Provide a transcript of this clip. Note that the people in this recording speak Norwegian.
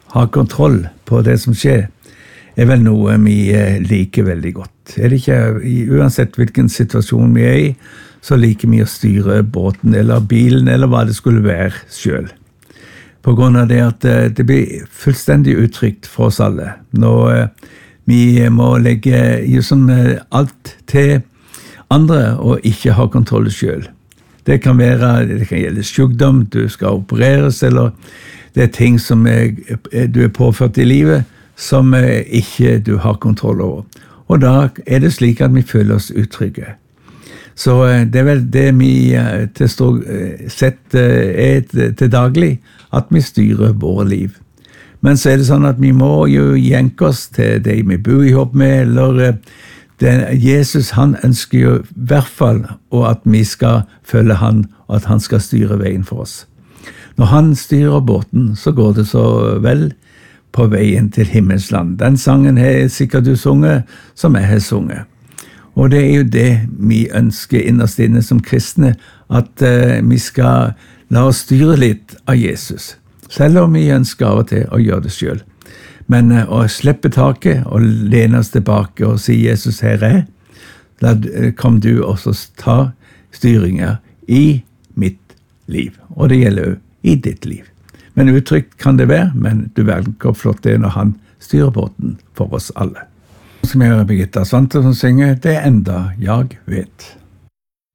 ha kontroll på det som skjer, vel noe vi liker veldig godt. Det ikke, uansett hvilken situasjon vi i, så liker vi å styre båten eller bilen eller hva det skulle være selv. På grunn av det at det blir fullstendig utrygt for oss alle. Når vi må legge alt til andre og ikke ha kontroll selv. Det kan gjelde sykdom, du skal opereres, eller det ting som du påført i livet, som ikke du har kontroll over. Og da det slik at vi føler oss utrygge. Så det vel det vi til daglig, at vi styrer våre liv. Men så det sånn at vi må jo jenke oss til de vi bor i håp med, eller Jesus han ønsker jo I hvert fall at vi skal følge han, og at han skal styre veien for oss. Når han styrer båten, så går det så vel på veien til himmelsland. Den sangen har sikkert du sunget, som jeg har sunget. Og det jo det vi ønsker innerst inne som kristne, at vi skal la oss styre litt av Jesus. Selv om vi ønsker av og til å gjøre det selv. Men å slippe taket og lene oss tilbake og si Jesus her kom du også ta styringer I mitt liv. Og det gjelder jo I ditt liv. Men utrygt kan det være, men du verden hvor flott det når han styrer båten for oss alle. Som jeg Birgitta Svante som synger, det enda jeg vet.